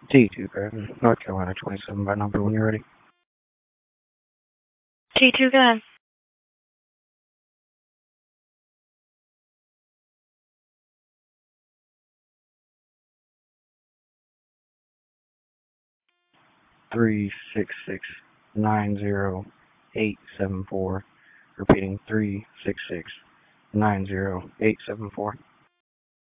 T2 Garden, North Carolina 27 by number when you're ready. T2 gun. Three 90874. Repeating 3 90874.